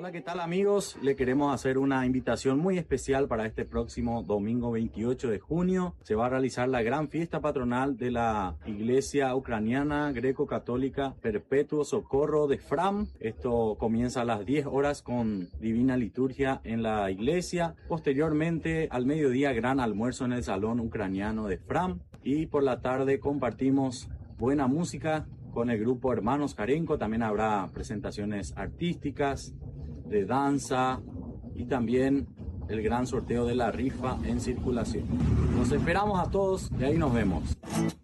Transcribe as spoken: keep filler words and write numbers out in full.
Hola, ¿qué tal amigos? Le queremos hacer una invitación muy especial para este próximo domingo veintiocho de junio. Se va a realizar la gran fiesta patronal de la Iglesia Ucraniana Greco-Católica Perpetuo Socorro de Fram. Esto comienza a las diez horas con divina liturgia en la iglesia. Posteriormente, al mediodía, gran almuerzo en el Salón Ucraniano de Fram. Y por la tarde compartimos buena música con el grupo Hermanos Karenko. También habrá presentaciones artísticas, de danza y también el gran sorteo de la rifa en circulación. Nos esperamos a todos y ahí nos vemos.